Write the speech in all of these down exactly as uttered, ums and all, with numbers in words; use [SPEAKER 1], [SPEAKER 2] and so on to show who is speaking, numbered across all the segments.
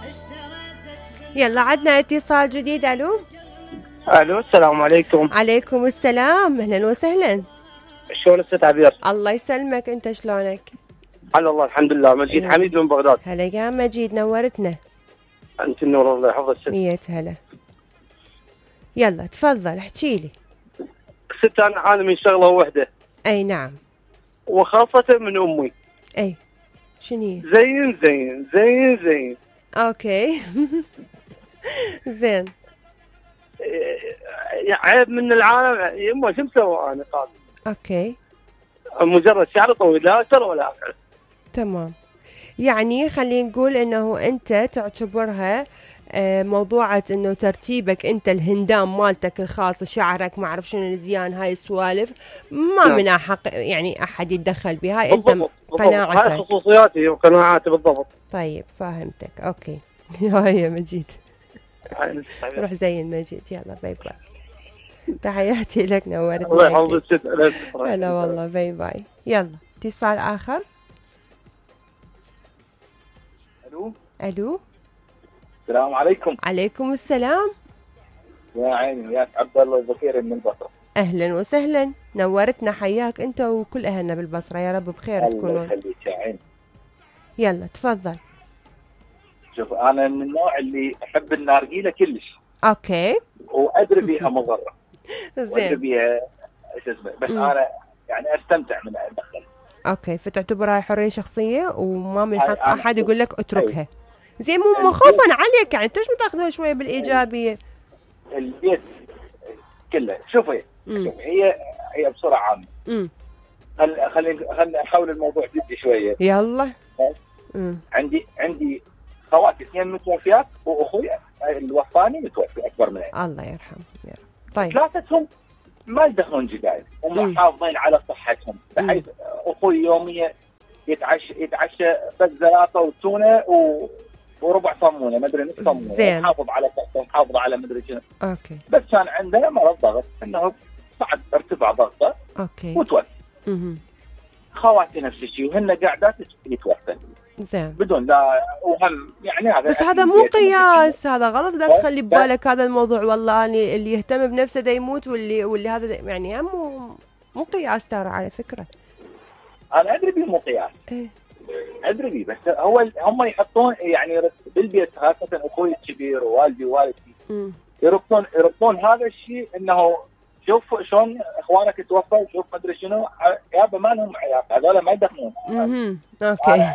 [SPEAKER 1] يلا عدنا اتصال جديد. الو
[SPEAKER 2] الو السلام عليكم.
[SPEAKER 1] عليكم السلام، اهلا وسهلا.
[SPEAKER 2] شلون الست عبير؟
[SPEAKER 1] الله يسلمك، انت شلونك؟
[SPEAKER 2] على الله الحمد لله. مجيد
[SPEAKER 1] إيه.
[SPEAKER 2] حميد من بغداد.
[SPEAKER 1] هلا يا مجيد، نورتنا.
[SPEAKER 2] انت النور، الله يحفظك ست.
[SPEAKER 1] مية هلا. يلا تفضل احكي لي.
[SPEAKER 2] ست انا اعاني من شغله واحده.
[SPEAKER 1] اي نعم.
[SPEAKER 2] وخاصه من امي.
[SPEAKER 1] اي شنو؟
[SPEAKER 2] زين زين زين زين.
[SPEAKER 1] اوكي. زين.
[SPEAKER 2] عيب من العالم يما، شو مسوي انا قاعد؟
[SPEAKER 1] اوكي
[SPEAKER 2] مجرد شعر طويل، لا اكثر ولا اقل.
[SPEAKER 1] تمام. يعني خلينا نقول انه انت تعتبرها آه، موضوعة انه ترتيبك انت، الهندام مالتك الخاص، شعرك ما اعرف شنو الزيان، هاي السوالف ما
[SPEAKER 2] نعم.
[SPEAKER 1] من حق يعني احد يتدخل بها، انت
[SPEAKER 2] بالضبط بالضبط. هاي
[SPEAKER 1] قناعتك.
[SPEAKER 2] خصوصياتي وقناعاتي بالضبط.
[SPEAKER 1] طيب فهمتك. اوكي. هاي يا مجيد.
[SPEAKER 2] هاي
[SPEAKER 1] روح زين مجيد، يلا باي باي. تحياتي لك، نورتني.
[SPEAKER 2] الله يحفظك ست.
[SPEAKER 1] هلا والله، باي باي. يلا اتصال اخر.
[SPEAKER 3] الو
[SPEAKER 1] الو
[SPEAKER 3] السلام عليكم.
[SPEAKER 1] عليكم السلام.
[SPEAKER 3] يا عيني، وياك عبد الله البصيري من البصره.
[SPEAKER 1] اهلا وسهلا، نورتنا، حياك انت وكل اهلنا بالبصره، يا رب بخير
[SPEAKER 3] الله
[SPEAKER 1] تكونون.
[SPEAKER 3] يخليك يا عيني.
[SPEAKER 1] يلا تفضل.
[SPEAKER 3] شوف، انا من النوع اللي احب النارجيله كلش.
[SPEAKER 1] اوكي.
[SPEAKER 3] وادري بيها مضره. وادري
[SPEAKER 1] زين.
[SPEAKER 3] بيها شو اسمه، بس
[SPEAKER 1] مم.
[SPEAKER 3] انا يعني استمتع من ادخل.
[SPEAKER 1] اوكي، فتعتبرها حريه شخصيه وما من
[SPEAKER 3] هاي
[SPEAKER 1] حق
[SPEAKER 3] أنا
[SPEAKER 1] احد يقول لك اتركها.
[SPEAKER 3] أي.
[SPEAKER 1] زين، مو مو خوفا عليك يعني، انت ليش ما تاخذها شويه بالايجابيه؟
[SPEAKER 3] البيت كله. شوفي
[SPEAKER 1] مم.
[SPEAKER 3] شوفي هي هي بصوره عامه.
[SPEAKER 1] امم
[SPEAKER 3] خل خلينا خلينا نحول الموضوع جدي شويه.
[SPEAKER 1] يلا. امم
[SPEAKER 3] عندي عندي خواتي اثنين متوفيات، واخوي الوفاني متوفي اكبر مني.
[SPEAKER 1] الله يرحمه يا رب. طيب.
[SPEAKER 3] ثلاثتهم ما يدخلون جدايد ومحافظين على صحتهم، بحيث اخوي يوميا يتعشى يتعشى بس زلاطه وتونه و... وربع صمونه، ما ادري نص صمونه،
[SPEAKER 1] زين.
[SPEAKER 3] محافظ على صحته ومحافظ على ما ادري شنو.
[SPEAKER 1] اوكي.
[SPEAKER 3] بس كان عنده مرض ضغط، انه صعد ارتفع ضغطه
[SPEAKER 1] اوكي.
[SPEAKER 3] وتوفى.
[SPEAKER 1] اها.
[SPEAKER 3] خواتي نفس الشيء، وهن قاعدات يتوفى
[SPEAKER 1] زين.
[SPEAKER 3] بدون لا وهم يعني. هذا
[SPEAKER 1] بس هذا مو قياس، هذا غلط، لا تخلي ببالك هذا الموضوع. والله اني اللي يهتم بنفسه دا يموت، واللي واللي هذا دا يعني مو مو قياس ترى على فكره.
[SPEAKER 3] انا ادري بيه مو قياس.
[SPEAKER 1] ايه.
[SPEAKER 3] ادري بيه، بس هو هم يحطون يعني بالبيت، خاصه اخوي الكبير ووالدي ووالدتي
[SPEAKER 1] امم
[SPEAKER 3] يربطون يربطون هذا الشيء، انه شوف شلون اخوانك توفوا، شوف ما ادري شنو، يابا ما لهم علاقه، هذول ما يدخلون.
[SPEAKER 1] اها. اوكي.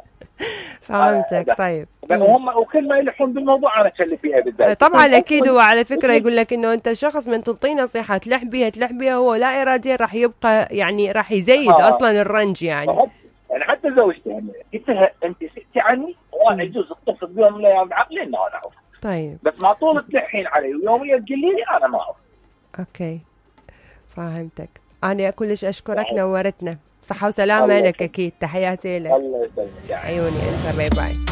[SPEAKER 1] فهمتك. طيب.
[SPEAKER 3] وهم وكل ما يلحون بالموضوع انا اتكلم فيها بالذات.
[SPEAKER 1] طبعا اكيد. هو على فكره يقول لك انه انت شخص من تعطيه نصيحه تلح بيها تلح بيها، هو لا اراديا راح يبقى يعني راح يزيد
[SPEAKER 3] آه.
[SPEAKER 1] اصلا الرنج يعني.
[SPEAKER 3] يعني حتى زوجتي يعني قلت لها انت ستي عني، وانا يجوز اتصل بيوم من الايام بعقلي انه انا اعرف.
[SPEAKER 1] طيب.
[SPEAKER 3] بس ما طول تلحين علي ويوميا تقول لي انا ما اعرف.
[SPEAKER 1] اوكي فهمتك. انا كلش اشكرك، نورتنا. صحه وسلامه لك. اكيد تحياتي لك.
[SPEAKER 3] الله يسلمك.
[SPEAKER 1] عيوني انت، باي باي.